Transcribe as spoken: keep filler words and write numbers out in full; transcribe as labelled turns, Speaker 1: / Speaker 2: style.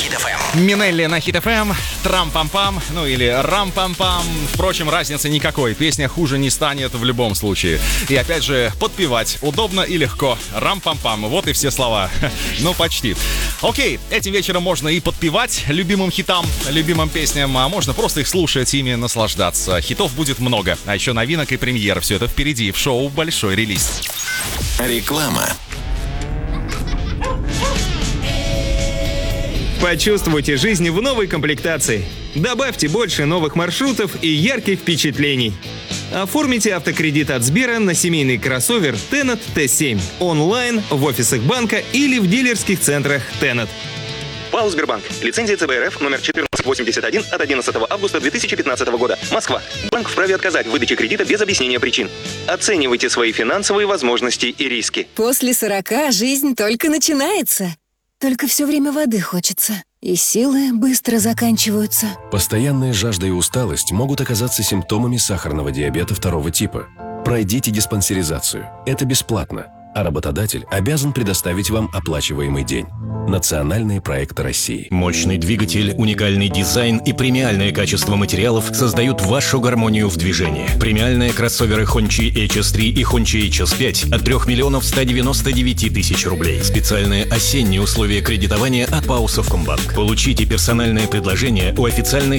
Speaker 1: Хит эф эм.
Speaker 2: Минелли на Хит эф эм, трам-пам-пам, ну или рам-пам-пам. Впрочем, разницы никакой, песня хуже не станет в любом случае. И опять же, подпевать удобно и легко. Рам-пам-пам, вот и все слова. Ну, почти. Окей, этим вечером можно и подпевать любимым хитам, любимым песням, а можно просто их слушать, ими наслаждаться. Хитов будет много, а еще новинок и премьер. Все это впереди в шоу «Большой релиз».
Speaker 1: Реклама.
Speaker 3: Почувствуйте жизнь в новой комплектации. Добавьте больше новых маршрутов и ярких впечатлений. Оформите автокредит от Сбера на семейный кроссовер Tennet Т семь онлайн, в офисах банка или в дилерских центрах Tennet. ПАО «Сбербанк». Лицензия Цэ Бэ Эр Эф номер четырнадцать восемьдесят один от одиннадцатого августа две тысячи пятнадцатого года. Москва. Банк вправе отказать в выдаче кредита без объяснения причин. Оценивайте свои финансовые возможности и риски.
Speaker 4: После сорока жизнь только начинается. Только все время воды хочется. И силы быстро заканчиваются.
Speaker 5: Постоянная жажда и усталость могут оказаться симптомами сахарного диабета второго типа. Пройдите диспансеризацию. Это бесплатно. А работодатель обязан предоставить вам оплачиваемый день. Национальные проекты России.
Speaker 6: Мощный двигатель, уникальный дизайн и премиальное качество материалов создают вашу гармонию в движении. Премиальные кроссоверы Hongqi эйч эс три и Hongqi эйч эс пять от трёх миллионов ста девяноста девяти тысяч рублей. Специальные осенние условия кредитования от ПАО «Совкомбанк». Получите персональное предложение у официальных